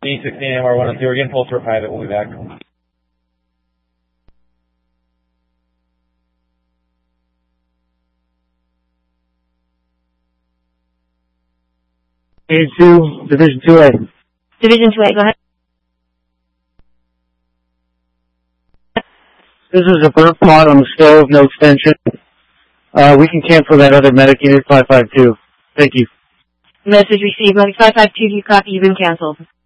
16MR102, we're getting full for private, we'll be back. 82, Division 2A. Division 2A, go ahead. This is a burnt plot on the stove, no extension. We can cancel that other medic unit 552. Thank you. Message received. Medic 552, you copy, you've been canceled.